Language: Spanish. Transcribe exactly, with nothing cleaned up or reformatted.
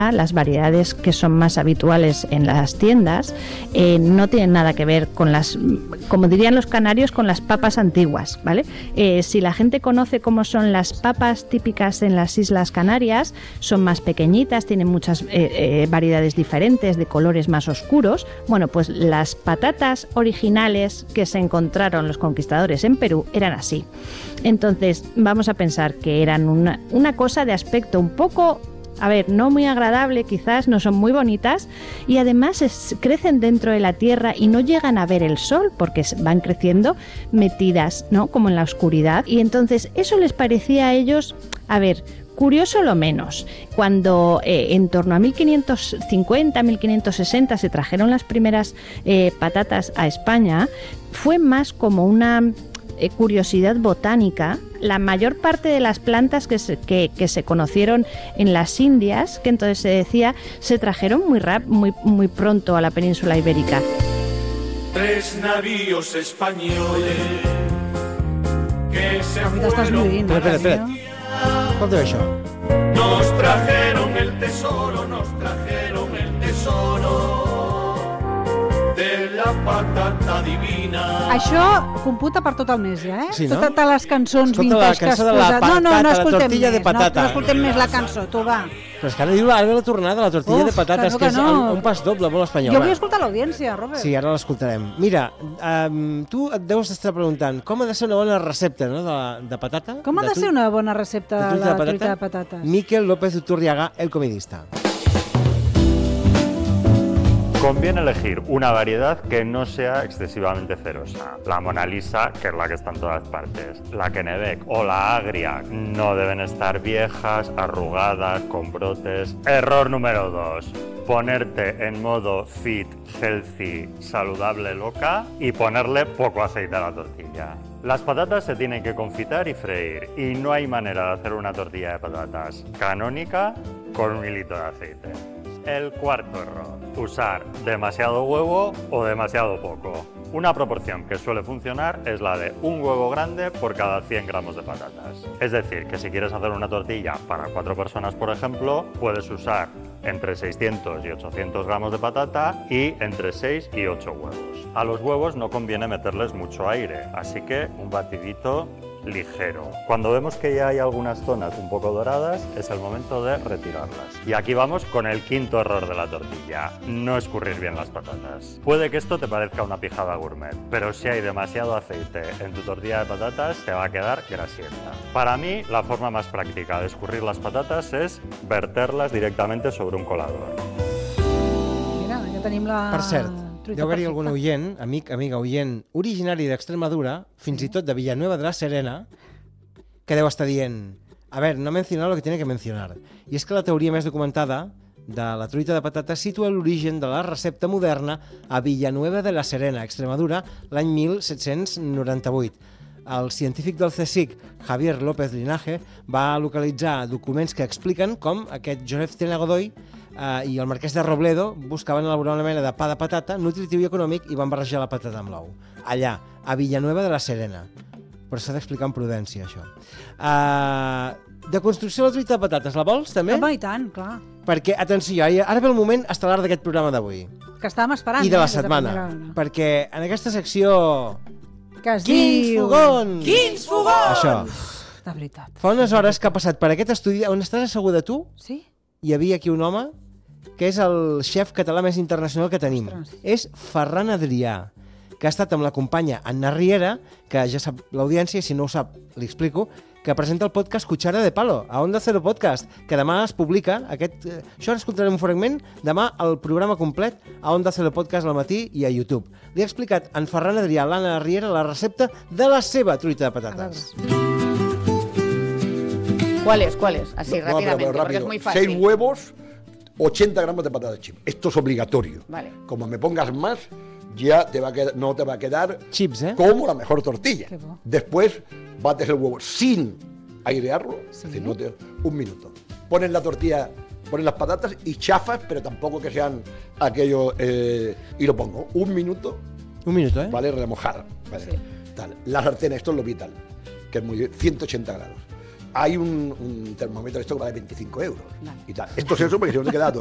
las variedades que son más habituales en las tiendas eh, no tienen nada que ver con las, como dirían los canarios, con las papas antiguas, ¿vale? Eh, si la gente conoce cómo son las papas típicas en las Islas Canarias, son más pequeñitas, tienen muchas eh, eh, variedades diferentes, de colores más oscuros. Bueno, pues las patatas originales que se encontraron los conquistadores en Perú eran así. Entonces, vamos a pensar que eran una, una cosa de aspecto un poco... A ver, no muy agradable, quizás no son muy bonitas y además es, crecen dentro de la tierra y no llegan a ver el sol porque van creciendo metidas, ¿no? Como en la oscuridad. Y entonces eso les parecía a ellos, a ver, curioso lo menos. Cuando eh, en torno a mil quinientos cincuenta, mil quinientos sesenta se trajeron las primeras eh, patatas a España, fue más como una... curiosidad botánica. La mayor parte de las plantas que se, que, que se conocieron en las Indias, que entonces se decía, se trajeron muy, rap, muy, muy pronto a la península ibérica. Tres navíos españoles que se fueron... Estàs lluint, espera, espera. Escolta això. Nos trajeron el tesoro, nos trajeron el tesoro de la patata divina. Això computa per tot el mes, ja, eh? Sí, no? Totes les cançons Escolta vintage la que has cançó de la posat. No, no, patata, no la escoltem tortilla més. de patata. No, no escoltem més la cançó, tu va. Però és que ara diu ara ve la tornada, la tortilla Uf, de patates, que no, que, que és no. un, un pas doble, molt espanyol. Jo vull escoltar l'audiència, Robert. Sí, ara l'escoltarem. Mira, um, tu et deus estar preguntant com ha de ser una bona recepta, no?, de, de patata. Com ha de, de ser una bona recepta de la truita de patates? Miquel López Uturriaga, el comidista. Conviene elegir una variedad que no sea excesivamente cerosa. La Mona Lisa, que es la que está en todas partes. La Kennebec o la Agria no deben estar viejas, arrugadas, con brotes. Error número dos. Ponerte en modo fit, healthy, saludable, loca y ponerle poco aceite a la tortilla. Las patatas se tienen que confitar y freír y no hay manera de hacer una tortilla de patatas canónica con un hilito de aceite. El cuarto error, usar demasiado huevo o demasiado poco. Una proporción que suele funcionar es la de un huevo grande por cada cien gramos de patatas. Es decir, que si quieres hacer una tortilla para cuatro personas, por ejemplo, puedes usar entre seiscientos y ochocientos gramos de patata y entre seis y ocho huevos. A los huevos no conviene meterles mucho aire, así que un batidito ligero. Cuando vemos que ya hay algunas zonas un poco doradas, es el momento de retirarlas. Y aquí vamos con el quinto error de la tortilla, no escurrir bien las patatas. Puede que esto te parezca una pijada gourmet, pero si hay demasiado aceite en tu tortilla de patatas, te va a quedar grasienta. Para mí, la forma más práctica de escurrir las patatas es verterlas directamente sobre un colador. Mira, ja tenim la... Per cert, deu haver-hi algun oient, amic, amiga oient, originari d'Extremadura, fins i tot de Villanueva de la Serena, que deu estar dient, a ver, no ha mencionado lo que tiene que mencionar. I és que la teoria més documentada de la truita de patates situa l'origen de la recepta moderna a Villanueva de la Serena, Extremadura, l'any mil set-cents noranta-vuit. El científic del CSIC, Javier López Linaje, va localitzar documents que expliquen com aquest Josep Tena Godoy Uh, i el marquès de Robledo buscaven elaborar una mena de pa de patata nutritiu i econòmic i van barrejar la patata amb l'ou. Allà, a Villanueva de la Serena. Però s'ha d'explicar amb prudència, això. Uh, de construcció de la truita de patates, la vols, també? Home, i tant, clar. Perquè, atenció, ara ve el moment estel·lar d'aquest programa d'avui. Que estàvem esperant. I de la eh, setmana. Perquè en aquesta secció... Que es Quins diu... fogons! Quins fogons! Això. De veritat. Fa unes hores que ha passat per aquest estudi on estàs asseguda tu, Sí? hi havia aquí un home que és el xef català més internacional que tenim. Ostres. És Ferran Adrià, que ha estat amb la companya Anna Riera, que ja sap l'audiència, i si no ho sap, li explico, que presenta el podcast Cuchara de Palo, a Onda Cero Podcast, que demà es publica, aquest, eh, això escoltarem un fragment, demà el programa complet a Onda Cero Podcast al matí i a YouTube. Li ha explicat en Ferran Adrià, l'Anna Riera, la recepta de la seva truita de patates. ¿Cuál es? ¿Cuál es? Así, No, no, rápidamente, pero, pero porque es rápido. muy fácil. Seis huevos, ochenta gramos de patatas chips. Esto es obligatorio. Vale. Como me pongas más, ya te va a quedar, no te va a quedar Chips, ¿eh? como la mejor tortilla. Qué bo. Después bates el huevo sin airearlo, Sí. es decir, no te, un minuto. Pones la tortilla, pones las patatas y chafas, pero tampoco que sean aquellos... Eh, y lo pongo un minuto, Un minuto, ¿eh? ¿vale? Remojar. ¿vale? Sí. Tal. La sartén, esto es lo vital, que es muy ciento ochenta grados. hay un, un termómetro esto que vale veinticinco euros. Vale. Y tal. Esto es eso porque si no te queda